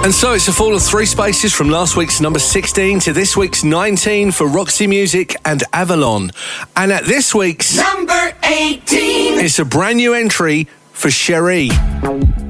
And so it's a fall of 3 spaces from last week's number 16 to this week's 19 for Roxy Music and Avalon. And at this week's number 18, it's a brand new entry for Cherie.